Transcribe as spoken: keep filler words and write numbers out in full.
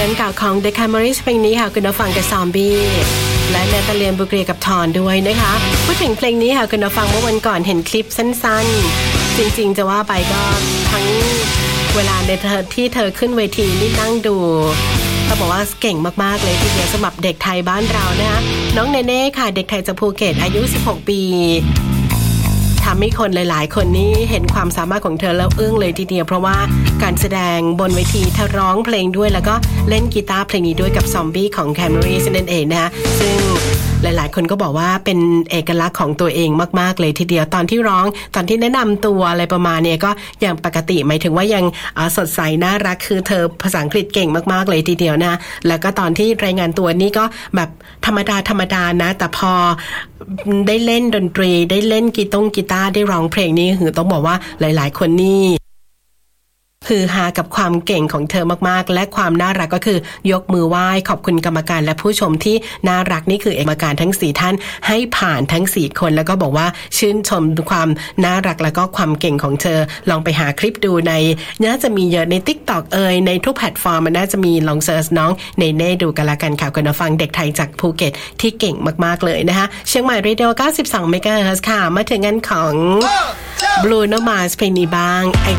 งเก่าของ The Camrys เพลงนี้ค่ะคุณผู้ฟังกับซอมบี้และเนเธอร์แลนด์บุกเรียกับทอนด้วยนะคะพูดถึงเพลงนี้ค่ะคุณผู้ฟังเมื่อวันก่อนเห็นคลิปสั้นๆจริงๆจะว่าไปก็ทั้งเวลาในเธอที่เธอขึ้นเวทีนี่นั่งดูต้องบอกว่าเก่งมากๆเลยทีเดียวสำหรับเด็กไทยบ้านเรานะคะน้องเนเน่ค่ะเด็กไทยจากภูเก็ตอายุสิบหกปีทำให้คนหลายๆคนนี้เห็นความสามารถของเธอแล้วอึ้งเลยทีเดียวเพราะว่าการแสดงบนเวทีเธอร้องเพลงด้วยแล้วก็เล่นกีตาร์เพลงนี้ด้วยกับซอมบี้ของ Camrys นั่นเองนะคะซึ่งหลายๆคนก็บอกว่าเป็นเอกลักษณ์ของตัวเองมากๆเลยทีเดียวตอนที่ร้องตอนที่แนะนำตัวอะไรประมาณนี้ก็ยังปกติหมายถึงว่ายังสดใสน่ารักคือเธอภาษาอังกฤษเก่งมากๆเลยทีเดียวนะแล้วก็ตอนที่รายงานตัวนี่ก็แบบธรรมดาธรรมดานะแต่พอได้เล่นดนตรีได้เล่นกีตงกีตาร์ได้ร้องเพลงนี้คือต้องบอกว่าหลายๆคนนี่คือฮากับความเก่งของเธอมากๆและความน่ารักก็คือยกมือไหว้ขอบคุณกรรมการและผู้ชมที่น่ารักนี่คือกรรมการทั้งสี่ท่านให้ผ่านทั้งสี่คนแล้วก็บอกว่าชื่นชมความน่ารักแล้วก็ความเก่งของเธอลองไปหาคลิปดูในน่าจะมีเยอะใน TikTok เอ่ยในทุกแพลตฟอร์มมันน่าจะมีลองเสิร์ชน้องเนเน่ดูกันละกันค่ะคุณผู้ฟังเด็กไทยจากภูเก็ตที่เก่งมากๆเลยนะคะเชียงใหม่เรดิโอเก้าสิบสองเมกะเฮิรตซ์ค่ะมาถึงงานของ Bruno Mars เพลงนี้บ้าง